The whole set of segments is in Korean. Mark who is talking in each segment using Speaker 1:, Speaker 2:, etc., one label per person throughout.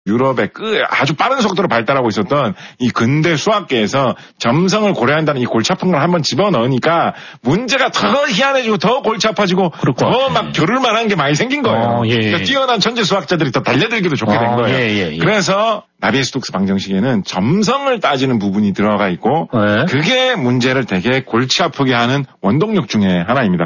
Speaker 1: 유럽의 아주 빠른 속도로 발달하고 있었던 이 근대 수학계에서 점성을 고려한다는 이 골치 아픈 걸 한번 집어넣으니까 문제가 더 희한해지고 더 골치 아파지고 더 막 겨룰 만한 게 많이 생긴 거예요. 그러니까 뛰어난 천재 수학자들이 더 달려들기도 좋게 된 거예요. 그래서 나비에스톡스 방정식에는 점성을 따지는 부분이 들어가 있고 그게 문제를 되게 골치 아프게 하는 원동력 중에 하나입니다.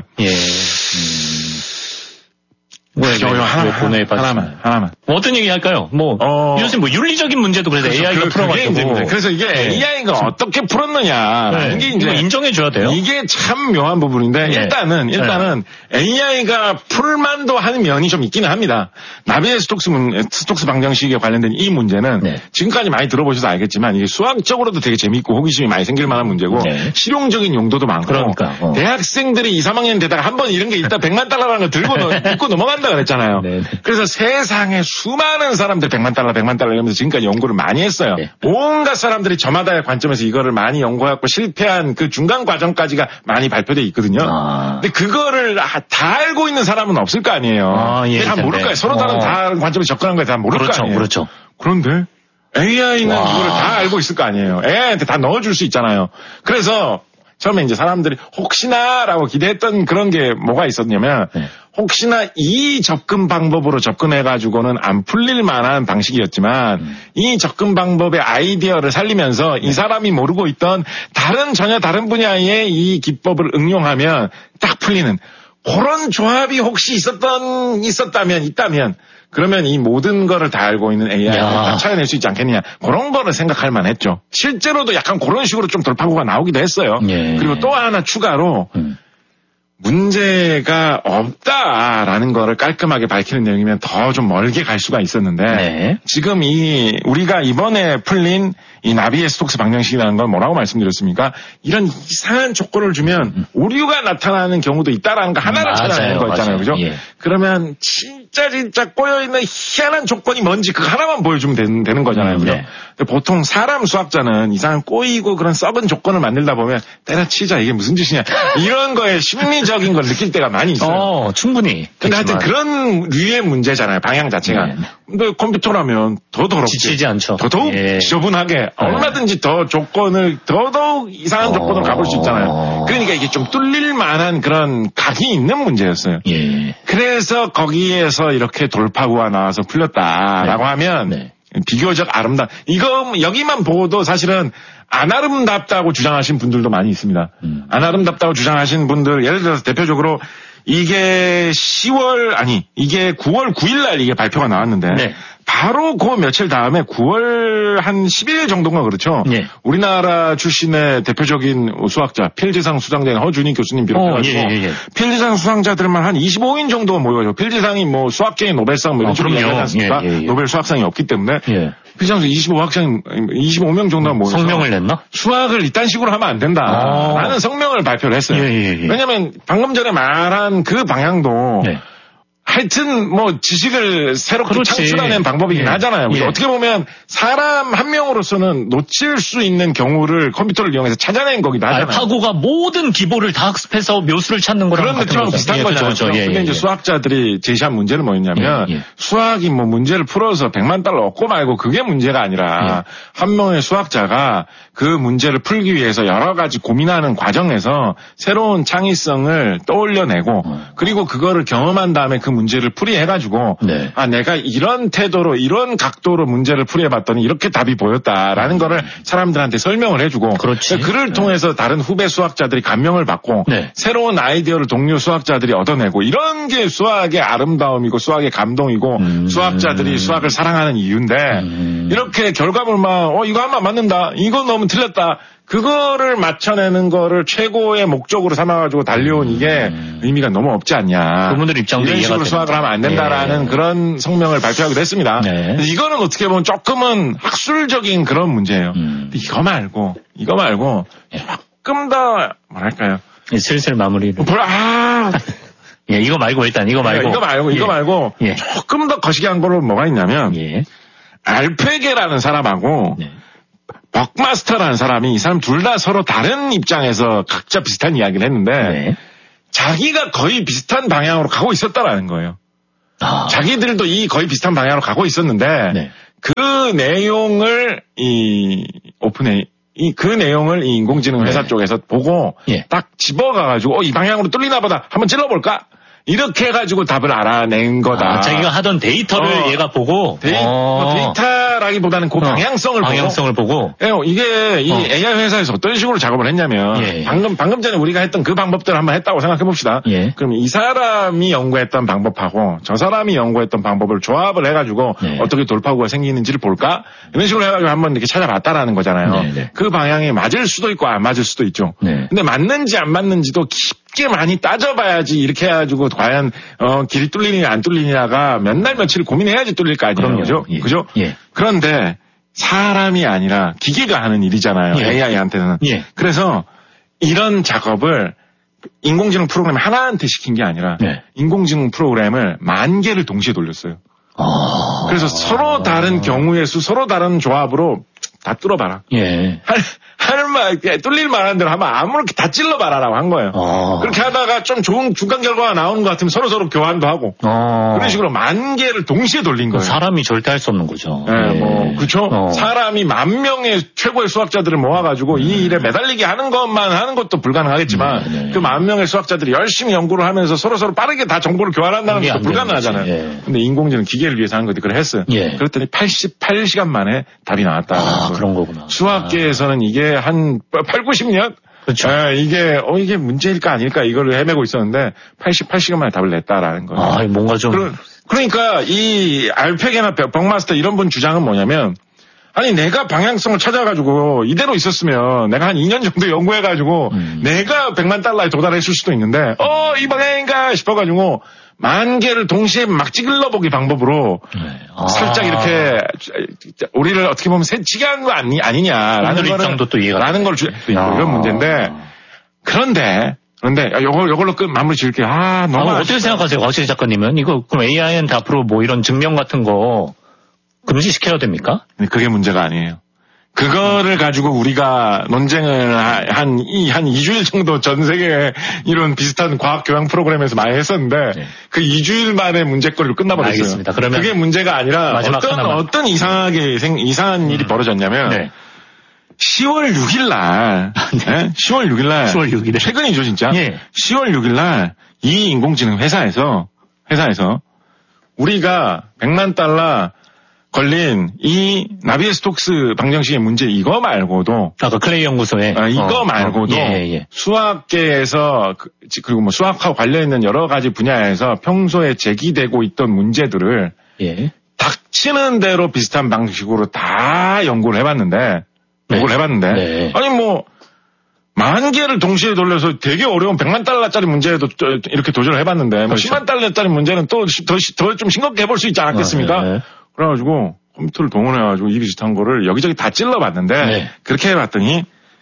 Speaker 1: 하나만.
Speaker 2: 어떤 얘기 할까요? 요새 윤리적인 문제도 그래서 AI가 풀어가지고.
Speaker 1: 그래서 이게 AI가 어떻게 풀었느냐. 이게 이제
Speaker 2: 인정해줘야 돼요.
Speaker 1: 이게 참 묘한 부분인데, 일단은 AI가 풀만도 하는 면이 좀 있기는 합니다. 나비에스톡스 방정식에 관련된 이 문제는 지금까지 많이 들어보셔서 알겠지만, 이게 수학적으로도 되게 재밌고 호기심이 많이 생길 만한 문제고, 실용적인 용도도 많고, 대학생들이 2, 3학년 되다가 한번 이런 게 있다 100만 달러라는 걸 듣고 넘어간다 그랬잖아요. 그래서 세상에 수많은 사람들 100만 달러 이러면서 지금까지 연구를 많이 했어요. 온갖 사람들이 저마다의 관점에서 이거를 많이 연구하고 실패한 그 중간 과정까지가 많이 발표되어 있거든요. 근데 그거를 다 알고 있는 사람은 없을 거 아니에요. 다 모를 거예요. 서로 다른 관점에서 접근한 거에 다 모를 거 아니에요.
Speaker 2: 그렇죠.
Speaker 1: 그런데 AI는 이거를 다 알고 있을 거 아니에요. AI한테 다 넣어줄 수 있잖아요. 그래서 처음에 이제 사람들이 혹시나라고 기대했던 그런 게 뭐가 있었냐면 혹시나 이 접근 방법으로 접근해가지고는 안 풀릴 만한 방식이었지만 이 접근 방법의 아이디어를 살리면서 이 사람이 모르고 있던 전혀 다른 분야의 이 기법을 응용하면 딱 풀리는 그런 조합이 혹시 있다면 그러면 이 모든 거를 다 알고 있는 AI를 다 찾아낼 수 있지 않겠느냐. 그런 거를 생각할 만했죠. 실제로도 약간 그런 식으로 좀 돌파구가 나오기도 했어요. 그리고 또 하나 추가로 문제가 없다라는 거를 깔끔하게 밝히는 내용이면 더 좀 멀게 갈 수가 있었는데 지금 우리가 이번에 풀린 이 나비에스톡스 방정식이라는 건 뭐라고 말씀드렸습니까? 이런 이상한 조건을 주면 오류가 나타나는 경우도 있다라는 거 하나를 찾아내는 거였잖아요. 그죠? 그러면 진짜 꼬여있는 희한한 조건이 뭔지 그거 하나만 보여주면 되는 거잖아요. 그죠? 근데 보통 사람 수학자는 이상한 꼬이고 그런 썩은 조건을 만들다 보면 때려치자 이게 무슨 짓이냐 이런 거에 심리적인 걸 느낄 때가 많이 있어요.
Speaker 2: 충분히.
Speaker 1: 근데 하여튼 그런 류의 문제잖아요. 방향 자체가. 근데 컴퓨터라면 더 더럽게.
Speaker 2: 지치지 않죠.
Speaker 1: 더더욱 지저분하게 얼마든지 더더욱 이상한 조건으로 가볼 수 있잖아요. 그러니까 이게 좀 뚫릴 만한 그런 각이 있는 문제였어요. 그래서 거기에서 이렇게 돌파구가 나와서 풀렸다라고 하면 비교적 여기만 보고도 사실은 안 아름답다고 주장하신 분들도 많이 있습니다. 안 아름답다고 주장하신 분들, 예를 들어서 대표적으로 이게 9월 9일 날 이게 발표가 나왔는데 바로 그 며칠 다음에 9월 한 10일 정도인가 그렇죠. 우리나라 출신의 대표적인 수학자 필즈상 수상자인 허준희 교수님 비롯해가지고 필즈상 수상자들만 한 25인 정도가 모여요. 필즈상이 수학계의 노벨상 이런 쪽이 아니지 않습니까? 노벨 수학상이 없기 때문에 필즈상에서 25명 정도가 모여서
Speaker 2: 성명을 냈나?
Speaker 1: 수학을 이딴 식으로 하면 안 된다 라는 성명을 발표를 했어요. 왜냐하면 방금 전에 말한 그 방향도 하여튼 지식을 새롭게 창출하는 방법이긴 하잖아요. 어떻게 보면 사람 한 명으로서는 놓칠 수 있는 경우를 컴퓨터를 이용해서 찾아낸 거기도 하잖아요.
Speaker 2: 알파고가 모든 기보를 다 학습해서 묘수를 찾는 거랑
Speaker 1: 그런 느낌하고 비슷한 거잖아요. 근데 이제 수학자들이 제시한 문제는 뭐였냐면 수학이 문제를 풀어서 100만 달러 얻고 말고 그게 문제가 아니라 한 명의 수학자가 그 문제를 풀기 위해서 여러 가지 고민하는 과정에서 새로운 창의성을 떠올려내고 그리고 그거를 경험한 다음에 그 문제를 풀이해가지고 내가 이런 태도로 이런 각도로 문제를 풀이해봤더니 이렇게 답이 보였다라는 거를 사람들한테 설명을 해주고 그를 통해서 다른 후배 수학자들이 감명을 받고 새로운 아이디어를 동료 수학자들이 얻어내고 이런 게 수학의 아름다움이고 수학의 감동이고 수학자들이 수학을 사랑하는 이유인데 이렇게 결과물만 이거 한번 맞는다 이거 너무 틀렸다 그거를 맞춰내는 거를 최고의 목적으로 삼아가지고 달려온 이게 의미가 너무 없지 않냐.
Speaker 2: 그분들 입장도
Speaker 1: 이런 식으로 수학을 하면 안 된다라는 그런 성명을 발표하기도 했습니다. 이거는 어떻게 보면 조금은 학술적인 그런 문제예요. 이거 말고 조금 더 뭐랄까요.
Speaker 2: 슬슬 마무리를. 이거 말고
Speaker 1: 조금 더 거시기한 거로 뭐가 있냐면 알페게라는 사람하고 벅마스터라는 사람이 이 사람 둘 다 서로 다른 입장에서 각자 비슷한 이야기를 했는데 자기가 거의 비슷한 방향으로 가고 있었다라는 거예요. 자기들도 이 거의 비슷한 방향으로 가고 있었는데 그 내용을 그 내용을 이 인공지능 회사 쪽에서 보고 딱 집어가가지고 이 방향으로 뚫리나 보다 한번 찔러볼까? 이렇게 해가지고 답을 알아낸 거다.
Speaker 2: 자기가 하던 데이터를 얘가 보고
Speaker 1: 데이터라기보다는 그 방향성을 보고. 이게 이 AI 회사에서 어떤 식으로 작업을 했냐면 방금 전에 우리가 했던 그 방법들을 한번 했다고 생각해 봅시다. 그럼 이 사람이 연구했던 방법하고 저 사람이 연구했던 방법을 조합을 해가지고 어떻게 돌파구가 생기는지를 볼까? 이런 식으로 해가지고 한번 이렇게 찾아봤다라는 거잖아요. 그 방향이 맞을 수도 있고 안 맞을 수도 있죠. 근데 맞는지 안 맞는지도 깊게 많이 따져봐야지 이렇게 해가지고 과연 길이 뚫리느냐 안 뚫리느냐가 몇 날 며칠 고민해야지 뚫릴 거 아니에요. 그죠? 그죠? 그런데 사람이 아니라 기계가 하는 일이잖아요. AI한테는. 그래서 이런 작업을 인공지능 프로그램 하나한테 시킨 게 아니라 인공지능 프로그램을 10,000개를 동시에 돌렸어요. 그래서 서로 다른 경우의 수, 서로 다른 조합으로 다 뚫어봐라. 뚫릴 만한 대로 하면 아무렇게 다 찔러봐라라고 한 거예요. 그렇게 하다가 좀 좋은 중간 결과가 나오는 것 같으면 서로 교환도 하고. 그런 식으로 10,000개를 동시에 돌린 거예요.
Speaker 2: 사람이 절대 할 수 없는 거죠.
Speaker 1: 그렇죠. 사람이 10,000명의 최고의 수학자들을 모아가지고 이 일에 매달리게 하는 것도 불가능하겠지만 그 10,000명의 수학자들이 열심히 연구를 하면서 서로 빠르게 다 정보를 교환한다는 것도 불가능하잖아요. 근데 인공지능 기계를 위해서 하는 것도 그걸 했어요. 그랬더니 88시간 만에 답이 나왔다.
Speaker 2: 그런 거구나.
Speaker 1: 수학계에서는 이게 한 80-90년?
Speaker 2: 그렇죠.
Speaker 1: 이게 문제일까 아닐까 이거를 헤매고 있었는데 88시간 만에 답을 냈다라는 거예요.
Speaker 2: 뭔가 좀.
Speaker 1: 그러니까 이 알팩이나 벅마스터 이런 분 주장은 뭐냐면 아니 내가 방향성을 찾아가지고 이대로 있었으면 내가 한 2년 정도 연구해가지고 내가 $1,000,000에 도달했을 수도 있는데 이 방향인가 싶어가지고 10,000개를 동시에 막 찔러보기 방법으로 살짝 이렇게 우리를 어떻게 보면 새치게 한 거 아니냐라는 걸 이런 문제인데 그런데 요걸로 마무리 지을게요. 너무
Speaker 2: 어떻게 생각하세요? 어시리 작가님은 이거 그럼 AI한테 앞으로 뭐 이런 증명 같은 거 금지시켜야 됩니까?
Speaker 1: 그게 문제가 아니에요. 그거를 가지고 우리가 논쟁을 한 2주일 정도 전 세계 이런 비슷한 과학 교양 프로그램에서 많이 했었는데 그 2주일 만에 문제거리로 끝나버렸어요.
Speaker 2: 알겠습니다. 그러면
Speaker 1: 그게 문제가 아니라 어떤 이상한 일이 벌어졌냐면 10월 6일 날 10월 6일 날 최근이죠 진짜. 10월 6일 날 이 인공지능 회사에서 우리가 $1,000,000 걸린 이 나비에스톡스 방정식의 문제 이거 말고도
Speaker 2: 그 클레이 연구소에
Speaker 1: 이거 말고도 수학계에서 그리고 뭐 수학하고 관련 있는 여러 가지 분야에서 평소에 제기되고 있던 문제들을 닥치는 대로 비슷한 방식으로 다 연구를 해봤는데 아니 뭐 10,000개를 동시에 돌려서 되게 어려운 $1,000,000짜리 문제에도 이렇게 도전을 해봤는데 뭐 $100,000짜리 문제는 또 더 좀 심각하게 해볼 수 있지 않았겠습니까? 그래가지고 컴퓨터를 동원해가지고 이 비슷한 거를 여기저기 다 찔러봤는데 그렇게 해봤더니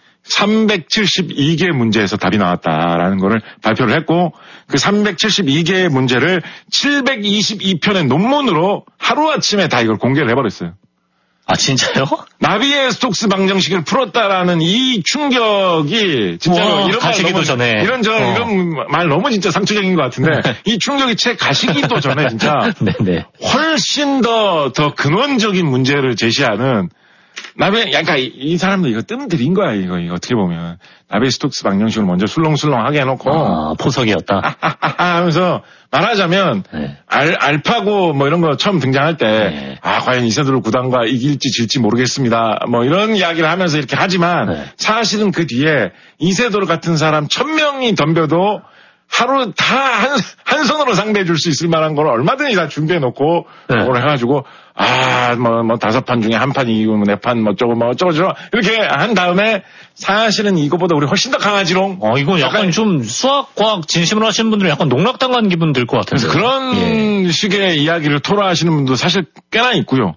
Speaker 1: 372개 문제에서 답이 나왔다라는 거를 발표를 했고 그 372개의 문제를 722편의 논문으로 하루아침에 다 이걸 공개를 해버렸어요.
Speaker 2: 진짜요?
Speaker 1: 나비에스톡스 방정식을 풀었다라는 이 충격이 진짜로 이런 말 너무 진짜 상투적인 것 같은데 이 충격이 채 가시기도 전에 진짜 훨씬 더 근원적인 문제를 제시하는 그러니까 이 사람들 이거 뜸들인 거야 이거 어떻게 보면 나비에스톡스 방정식을 먼저 술렁술렁하게 해놓고
Speaker 2: 포석이었다
Speaker 1: 하면서 말하자면 알파고 뭐 이런 거 처음 등장할 때 과연 이세돌 구단과 이길지 질지 모르겠습니다 뭐 이런 이야기를 하면서 이렇게 하지만 사실은 그 뒤에 이세돌 같은 사람 1,000명이 덤벼도 하루 다 한 손으로 상대해 줄 수 있을 만한 걸 얼마든지 다 준비해 놓고 그걸 해가지고 뭐 5판 중에 1판 이기고 4판 뭐 어쩌고 이렇게 한 다음에 사실은 이거보다 우리 훨씬 더 강하지롱.
Speaker 2: 이거 약간 좀 수학 과학 진심으로 하시는 분들은 약간 농락당한 기분 들 것 같은데.
Speaker 1: 그런 식의 이야기를 토로하시는 분도 사실 꽤나 있고요.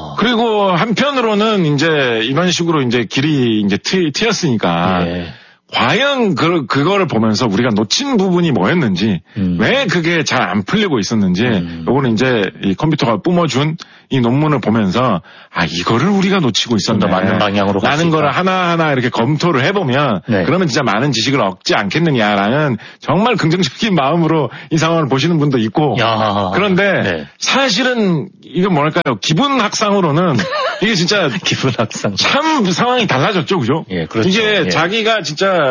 Speaker 1: 그리고 한편으로는 이제 이런 식으로 이제 길이 이제 트였으니까 과연 그거를 보면서 우리가 놓친 부분이 뭐였는지, 왜 그게 잘 안 풀리고 있었는지, 요거는 이제 이 컴퓨터가 뿜어준 이 논문을 보면서, 아, 이거를 우리가 놓치고 있었네.
Speaker 2: 맞는 방향으로
Speaker 1: 라는 거를 하나하나 이렇게 검토를 해보면, 네. 그러면 진짜 많은 지식을 얻지 않겠느냐라는 정말 긍정적인 마음으로 이 상황을 보시는 분도 있고, 그런데 네. 사실은 이건 뭐랄까요, 기분학상으로는 이게 진짜
Speaker 2: 기분학상
Speaker 1: 참 상황이 달라졌죠, 그죠?
Speaker 2: 예, 그렇죠.
Speaker 1: 이게 자기가 진짜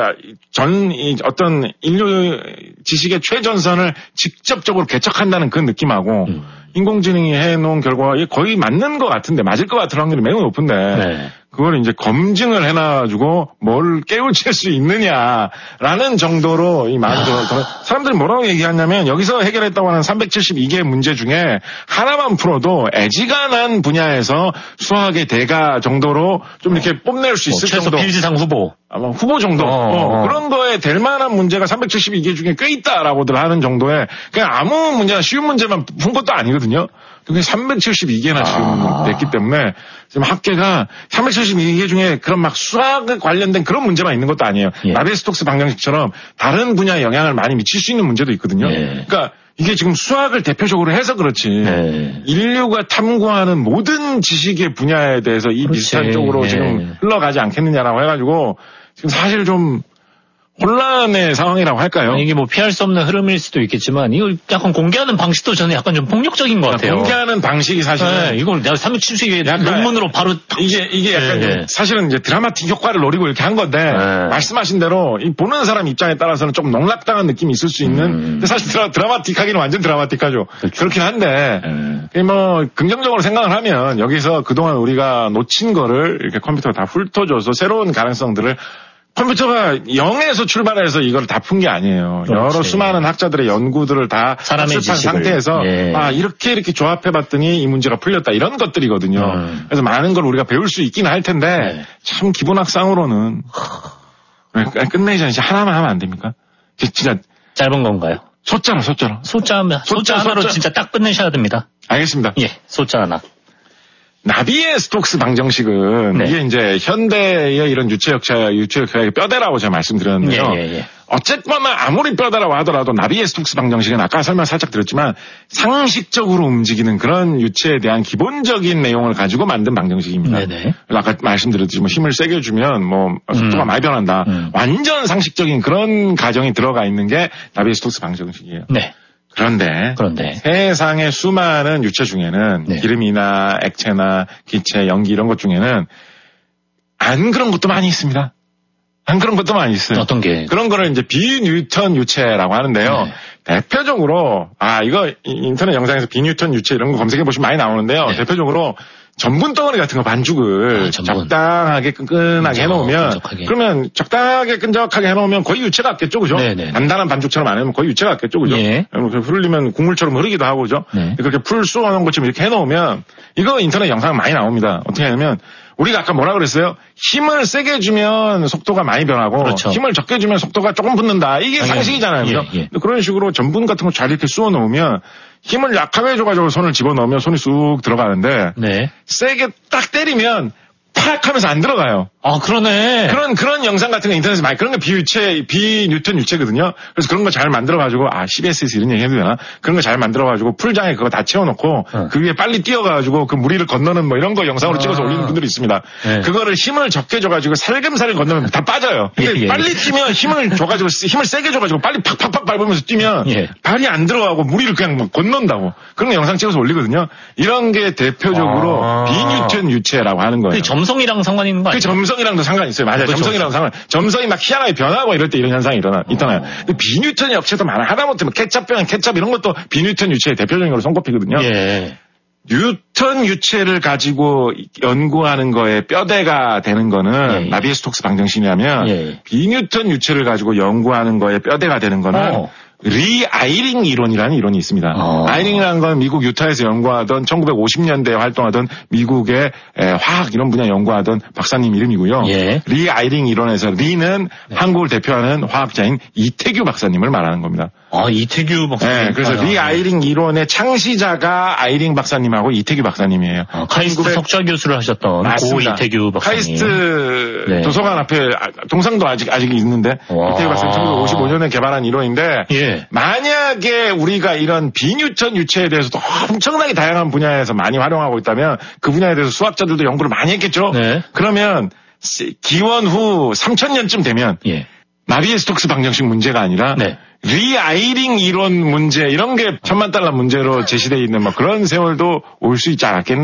Speaker 1: 어떤 인류 지식의 최전선을 직접적으로 개척한다는 그 느낌하고 인공지능이 해놓은 결과가 거의 맞는 것 같은데, 맞을 것 같은 확률이 매우 높은데, 네. 그걸 이제 검증을 해놔가지고 뭘 깨우칠 수 있느냐라는 정도로 이 많은 사람들이 뭐라고 얘기하냐면, 여기서 해결했다고 하는 372개의 문제 중에 하나만 풀어도 애지간한 분야에서 수학의 대가 정도로 좀 이렇게 뽐낼 수 있을
Speaker 2: 최소
Speaker 1: 정도.
Speaker 2: 최소 필지상 후보.
Speaker 1: 아마 후보 정도. 그런 거에 될 만한 문제가 372개 중에 꽤 있다라고들 하는 정도에, 그냥 아무 문제나 쉬운 문제만 푼 것도 아니거든요. 그게 372개나 지금 됐기 때문에 지금 학계가 372개 중에 그런 막 수학에 관련된 그런 문제만 있는 것도 아니에요. 예. 나비에스톡스 방정식처럼 다른 분야에 영향을 많이 미칠 수 있는 문제도 있거든요. 예. 그러니까 이게 지금 수학을 대표적으로 해서 그렇지 인류가 탐구하는 모든 지식의 분야에 대해서 이 비슷한 쪽으로 지금 흘러가지 않겠느냐라고 해가지고 지금 사실 좀 혼란의 상황이라고 할까요?
Speaker 2: 이게 뭐 피할 수 없는 흐름일 수도 있겠지만, 이걸 약간 공개하는 방식도 저는 약간 좀 폭력적인 것 같아요.
Speaker 1: 공개하는 방식이 사실은.
Speaker 2: 네, 이걸 내가 372개 논문으로 바로.
Speaker 1: 이게 약간 사실은 이제 드라마틱 효과를 노리고 이렇게 한 건데, 말씀하신 대로 이 보는 사람 입장에 따라서는 좀 농락당한 느낌이 있을 수 있는, 근데 사실 드라마틱하기는 완전 드라마틱하죠. 그렇죠. 그렇긴 한데, 뭐, 긍정적으로 생각을 하면 여기서 그동안 우리가 놓친 거를 이렇게 컴퓨터가 다 훑어줘서 새로운 가능성들을 컴퓨터가 0에서 출발해서 이걸 다 푼 게 아니에요. 그렇지. 여러 수많은 학자들의 연구들을 다 학습한 상태에서 이렇게 조합해봤더니 이 문제가 풀렸다 이런 것들이거든요. 그래서 많은 걸 우리가 배울 수 있긴 할 텐데 참 기본학상으로는 끝내기 전에 하나만 하면 안 됩니까? 진짜
Speaker 2: 짧은 건가요?
Speaker 1: 소자로.
Speaker 2: 소자 하나로 진짜 딱 끝내셔야 됩니다.
Speaker 1: 알겠습니다.
Speaker 2: 예, 소자 하나.
Speaker 1: 나비에스톡스 방정식은 이게 이제 현대의 이런 유체역학의 뼈대라고 제가 말씀드렸는데요. 어쨌거나 아무리 뼈대라고 하더라도 나비에스톡스 방정식은 아까 설명 살짝 드렸지만 상식적으로 움직이는 그런 유체에 대한 기본적인 내용을 가지고 만든 방정식입니다. 아까 말씀드렸듯이 뭐 힘을 세게 주면 뭐 속도가 많이 변한다. 완전 상식적인 그런 가정이 들어가 있는 게 나비에스톡스 방정식이에요.
Speaker 2: 네.
Speaker 1: 그런데 세상의 수많은 유체 중에는 기름이나 액체나 기체, 연기 이런 것 중에는 안 그런 것도 많이 있습니다. 안 그런 것도 많이 있어요.
Speaker 2: 어떤 게?
Speaker 1: 그런 거를 이제 비뉴턴 유체라고 하는데요. 대표적으로 이거 인터넷 영상에서 비뉴턴 유체 이런 거 검색해 보시면 많이 나오는데요. 대표적으로 전분 덩어리 같은 거 반죽을 적당하게 끈끈하게 해놓으면 그러면 적당하게 끈적하게 해놓으면 거의 유체 같겠죠, 그죠? 단단한 반죽처럼 안 해놓으면 거의 유체 같겠죠, 그죠? 흐르면 국물처럼 흐르기도 하고, 그죠? 그렇게 풀 쏘아놓은 것처럼 이렇게 해놓으면 이거 인터넷 영상 많이 나옵니다. 어떻게 하냐면 우리가 아까 뭐라 그랬어요? 힘을 세게 주면 속도가 많이 변하고 힘을 적게 주면 속도가 조금 붙는다. 이게 상식이잖아요, 그죠? 그런 식으로 전분 같은 거 잘 이렇게 쑤어 놓으면 힘을 약하게 줘가지고 손을 집어넣으면 손이 쑥 들어가는데 세게 딱 때리면 팍 하면서 안 들어가요.
Speaker 2: 아, 그러네.
Speaker 1: 그런 영상 같은 거 인터넷에 많이, 그런 거 비뉴턴 유체거든요. 그래서 그런 거 잘 만들어가지고, CBS에서 이런 얘기 해도 되나? 그런 거 잘 만들어가지고, 풀장에 그거 다 채워놓고, 그 위에 빨리 뛰어가가지고, 그 무리를 건너는 뭐 이런 거 영상으로 찍어서 올리는 분들이 있습니다. 그거를 힘을 적게 줘가지고, 살금살금 건너면 다 빠져요. 근데 빨리 뛰면 힘을 줘가지고, 힘을 세게 줘가지고, 빨리 팍팍팍 밟으면서 뛰면, 발이 안 들어가고, 무리를 그냥 막 건넌다고. 그런 거 영상 찍어서 올리거든요. 이런 게 대표적으로 비뉴턴 유체라고 하는 거예요.
Speaker 2: 점성이랑 상관 있는 거 아니에요?
Speaker 1: 그 점성이랑도 상관 있어요. 맞아요. 점성이랑도 상관. 점성이 막 희한하게 변하고 이럴 때 이런 현상이 있잖아요. 근데 비뉴턴 업체도 많아. 하다못해 뭐 케찹 이런 것도 비뉴턴 유체의 대표적으로 손꼽히거든요. 뉴턴 유체를 가지고 연구하는 거에 뼈대가 되는 거는 나비에스톡스 방정식이라면 비뉴턴 유체를 가지고 연구하는 거에 뼈대가 되는 거는 리 아이링 이론이라는 이론이 있습니다. 아이링이라는 건 미국 유타에서 연구하던 1950년대에 활동하던 미국의 화학 이런 분야 연구하던 박사님 이름이고요. 리 아이링 이론에서 리는 한국을 대표하는 화학자인 이태규 박사님을 말하는 겁니다.
Speaker 2: 이태규 박사님.
Speaker 1: 네, 그래서 리아이링 이론의 창시자가 아이링 박사님하고 이태규 박사님이에요.
Speaker 2: 카이스트 석좌 교수를 하셨던 고 이태규 박사님.
Speaker 1: 카이스트 네. 도서관 앞에 동상도 아직 있는데 이태규 박사님 1955년에 개발한 이론인데 예. 만약에 우리가 이런 비뉴턴 유체에 대해서도 엄청나게 다양한 분야에서 많이 활용하고 있다면 그 분야에 대해서 수학자들도 연구를 많이 했겠죠. 네. 그러면 기원 후 3000년쯤 되면 예. 나비의 스톡스 방정식 문제가 아니라 네. 리아이링 이론 문제 이런 게 $1000만 문제로 제시되어 있는 뭐 그런 세월도 올 수 있지 않았겠느냐.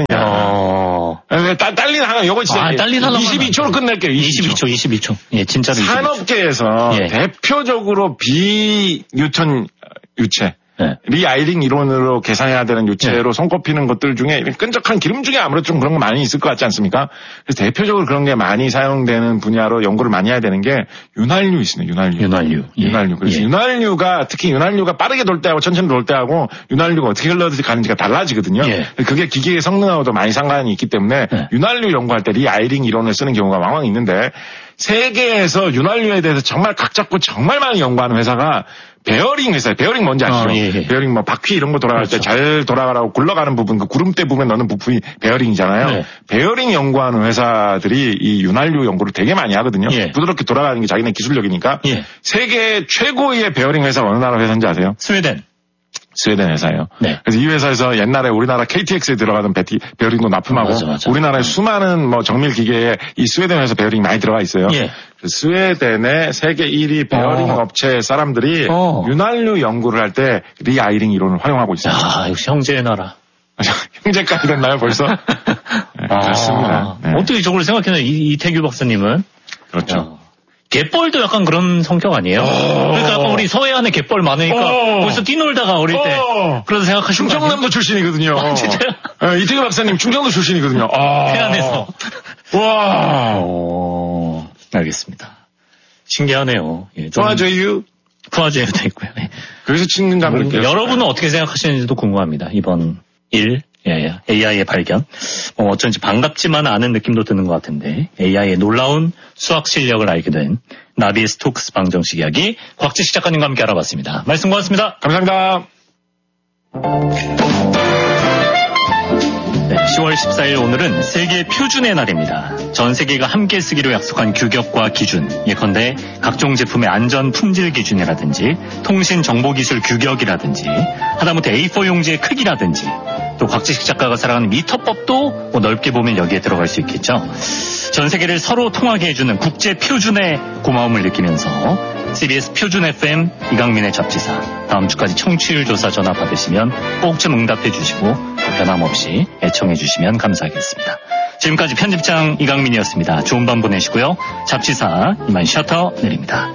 Speaker 1: 딸린 하나 요거 진짜
Speaker 2: 딸린 하나
Speaker 1: 22초로 끝낼게요.
Speaker 2: 22초. 예, 진짜로.
Speaker 1: 산업계에서 예. 대표적으로 비뉴턴 유체 네. 리아이링 이론으로 계산해야 되는 유체로 손꼽히는 것들 중에 끈적한 기름 중에 아무래도 좀 그런 거 많이 있을 것 같지 않습니까? 그래서 대표적으로 그런 게 많이 사용되는 분야로 연구를 많이 해야 되는 게 윤활유 있습니다. 윤활유. 그래서 예. 윤활유가 특히 윤활유가 빠르게 돌 때하고 천천히 돌 때하고 윤활유가 어떻게 흘러가는지가 달라지거든요. 예. 그게 기계의 성능하고도 많이 상관이 있기 때문에 예. 윤활유 연구할 때 리아이링 이론을 쓰는 경우가 왕왕 있는데 세계에서 윤활유에 대해서 정말 각 잡고 정말 많이 연구하는 회사가 베어링 회사예요. 베어링 뭔지 아시죠? 예. 베어링 뭐 바퀴 이런 거 돌아갈 그렇죠. 때 잘 돌아가라고 굴러가는 부분, 그 구름대 부분에 넣는 부품이 베어링이잖아요. 네. 베어링 연구하는 회사들이 이 윤활유 연구를 되게 많이 하거든요. 예. 부드럽게 돌아가는 게 자기네 기술력이니까. 예. 세계 최고의 베어링 회사 어느 나라 회사인지 아세요?
Speaker 2: 스웨덴
Speaker 1: 회사예요. 네. 그래서 이 회사에서 옛날에 우리나라 KTX에 들어가던 베어링도 납품하고 맞아. 우리나라의 수많은 뭐 정밀 기계에 이 스웨덴 회사 베어링이 많이 들어가 있어요. 예. 스웨덴의 세계 1위 베어링 업체 사람들이 윤활유 연구를 할 때 리아이링 이론을 활용하고 있어요.
Speaker 2: 역시 형제의 나라.
Speaker 1: 형제까지 됐나요 벌써? 네, 그렇습니다. 네.
Speaker 2: 어떻게 저걸 생각해요? 이태규 박사님은?
Speaker 1: 그렇죠.
Speaker 2: 갯벌도 약간 그런 성격 아니에요? 그러니까 약간 우리 서해안에 갯벌 많으니까 거기서 뛰놀다가 어릴 때 그런 생각하시면
Speaker 1: 충청남도 출신이거든요.
Speaker 2: 진짜요?
Speaker 1: 이태규 박사님 충청도 출신이거든요.
Speaker 2: 해안에서.
Speaker 1: 와.
Speaker 2: 알겠습니다. 신기하네요. 예, 푸아제유도 있고요. 예.
Speaker 1: 그래서 친근감을 느껴요.
Speaker 2: 여러분은 어떻게 생각하시는지도 궁금합니다. 이번 AI의 발견. 어쩐지 반갑지만 않은 느낌도 드는 것 같은데 AI의 놀라운 수학 실력을 알게 된 나비의 스톡스 방정식 이야기 곽지식 작가님과 함께 알아봤습니다. 말씀 고맙습니다.
Speaker 1: 감사합니다.
Speaker 2: 네, 10월 14일 오늘은 세계 표준의 날입니다. 전 세계가 함께 쓰기로 약속한 규격과 기준, 예컨대 각종 제품의 안전 품질 기준이라든지 통신 정보기술 규격이라든지 하다못해 A4 용지의 크기라든지 또 곽지식 작가가 살아가는 미터법도 넓게 보면 여기에 들어갈 수 있겠죠. 전 세계를 서로 통하게 해주는 국제 표준의 고마움을 느끼면서 CBS 표준 FM 이강민의 잡지사 다음 주까지 청취율 조사 전화 받으시면 꼭 좀 응답해 주시고 변함없이 애청해 주시면 감사하겠습니다. 지금까지 편집장 이강민이었습니다. 좋은 밤 보내시고요. 잡지사 이만 셔터 내립니다.